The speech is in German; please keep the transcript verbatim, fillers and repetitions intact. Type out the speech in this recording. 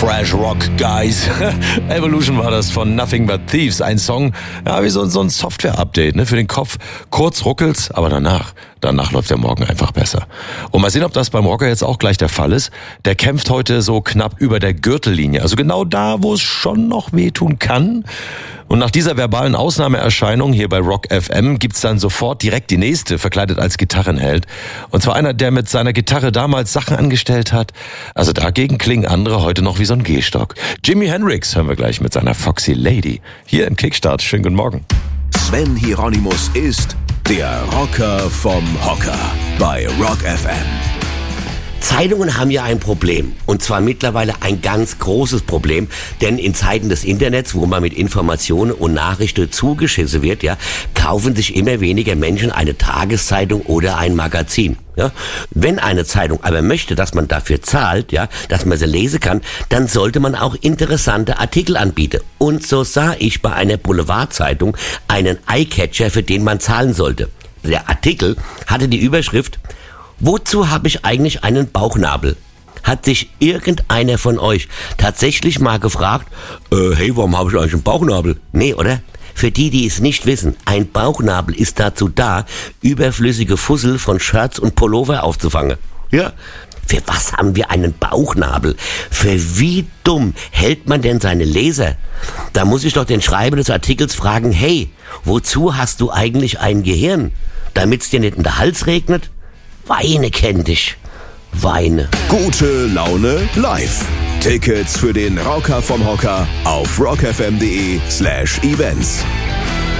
Fresh Rock Guys. Evolution war das von Nothing But Thieves. Ein Song, ja, wie so, so ein Software-Update, ne, für den Kopf. Kurz ruckelt's, aber danach, danach läuft der Morgen einfach besser. Und mal sehen, ob das beim Rocker jetzt auch gleich der Fall ist. Der kämpft heute so knapp über der Gürtellinie. Also genau da, wo es schon noch wehtun kann. Und nach dieser verbalen Ausnahmeerscheinung hier bei Rock F M gibt's dann sofort direkt die nächste, verkleidet als Gitarrenheld. Und zwar einer, der mit seiner Gitarre damals Sachen angestellt hat. Also dagegen klingen andere heute noch wie so ein Gehstock. Jimi Hendrix hören wir gleich mit seiner Foxy Lady. Hier im Kickstart. Schönen guten Morgen. Sven Hieronymus ist der Rocker vom Hocker bei Rock F M. Zeitungen haben ja ein Problem, und zwar mittlerweile ein ganz großes Problem, denn in Zeiten des Internets, wo man mit Informationen und Nachrichten zugeschissen wird, ja, kaufen sich immer weniger Menschen eine Tageszeitung oder ein Magazin. Ja. Wenn eine Zeitung aber möchte, dass man dafür zahlt, ja, dass man sie lesen kann, dann sollte man auch interessante Artikel anbieten. Und so sah ich bei einer Boulevardzeitung einen Eyecatcher, für den man zahlen sollte. Der Artikel hatte die Überschrift: Wozu habe ich eigentlich einen Bauchnabel? Hat sich irgendeiner von euch tatsächlich mal gefragt, äh, hey, warum habe ich eigentlich einen Bauchnabel? Nee, oder? Für die, die es nicht wissen, ein Bauchnabel ist dazu da, überflüssige Fussel von Shirts und Pullover aufzufangen. Ja. Für was haben wir einen Bauchnabel? Für wie dumm hält man denn seine Leser? Da muss ich doch den Schreiber des Artikels fragen, hey, wozu hast du eigentlich ein Gehirn? Damit's dir nicht in den Hals regnet? Weine kenn dich. Weine. Gute Laune live. Tickets für den Rocker vom Hocker auf rockfm.de slash events.